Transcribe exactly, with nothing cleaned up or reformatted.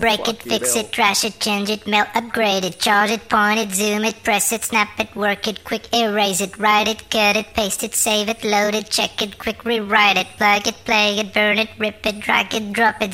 break it, fix it, trash it, change it, melt, upgrade it, charge it, point it, zoom it, press it, snap it, work it, quick erase it, write it, cut it, paste it, save it, load it, check it, quick rewrite it, plug it, play it, burn it, rip it, drag it, drop it,